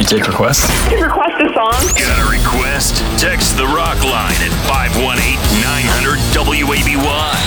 You take requests? To request a song. Got a request? Text the Rock line at 518-900-WABY.